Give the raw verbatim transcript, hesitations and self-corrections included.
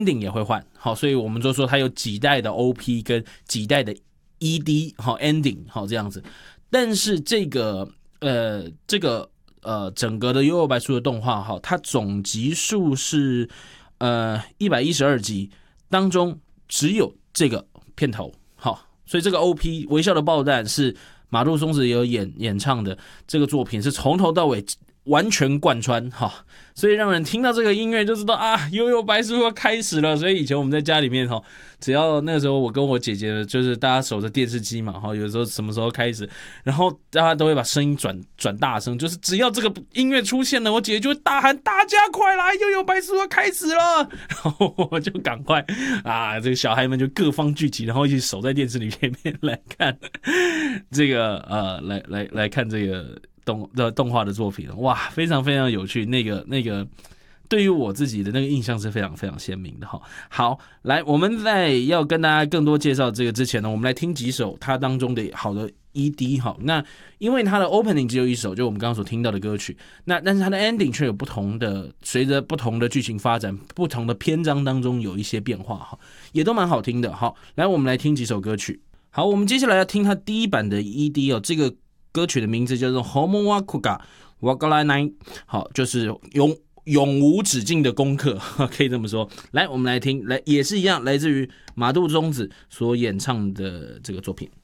ending 也会换，好，所以我们就说它有几代的 O P 跟几代的 E D， 好 ending， 好这样子。但是这个呃这个呃整个的幽游白书的动画，哈，它总集数是呃一百一十二集，当中只有这个片头，好，所以这个 O P 微笑的爆弹是马杜松子也有演演唱的，这个作品是从头到尾完全贯穿，哈，所以让人听到这个音乐就知道啊，幽游白书要开始了。所以以前我们在家里面，哈，只要那个时候我跟我姐姐，就是大家守着电视机嘛，哈，有时候什么时候开始，然后大家都会把声音转转大声，就是只要这个音乐出现了，我姐姐就会大喊：“大家快来，幽游白书要开始了！”然后我就赶快啊，这个小孩们就各方聚集，然后一起守在电视里面来看这个呃，来来来看这个。动的动画的作品，哇，非常非常有趣。那个那个，对于我自己的那个印象是非常非常鲜明的哈。好，来，我们在要跟大家更多介绍这个之前呢，我们来听几首它当中的好的 E D 哈。那因为它的 opening 只有一首，就我们刚刚所听到的歌曲，那但是它的 ending 却有不同的，随着不同的剧情发展，不同的篇章当中有一些变化哈，也都蛮好听的。好，来，我们来听几首歌曲。好，我们接下来要听它第一版的 E D 哦，这个。歌曲的名字叫做 Homo Wakuga Wakaranai， 好，就是永永无止境的功课，可以这么说。来，我们来听，来也是一样，来自于马杜宗子所演唱的这个作品。